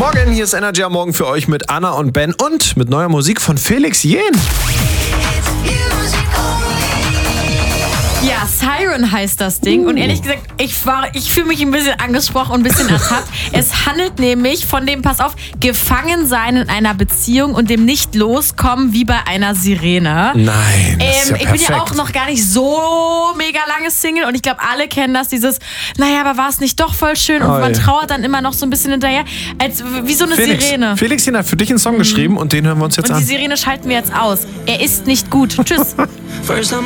Morgen, hier ist Energy am Morgen für euch mit Anna und Ben und mit neuer Musik von Felix Jähn. Ja, Siren heißt das Ding. Und ehrlich gesagt, ich fühle mich ein bisschen angesprochen und ein bisschen ertappt. Es handelt nämlich von dem, pass auf, Gefangensein in einer Beziehung und dem nicht loskommen wie bei einer Sirene. Nein, das ist ja ich bin ja perfekt. auch noch gar nicht so mega lange Single und ich glaube, alle kennen das, dieses, naja, aber war es nicht doch voll schön und man trauert dann immer noch so ein bisschen hinterher, wie so eine Sirene. Felix Jähn hat für dich einen Song geschrieben und den hören wir uns jetzt Und an. die Sirene schalten wir jetzt aus. Er ist nicht gut. Tschüss.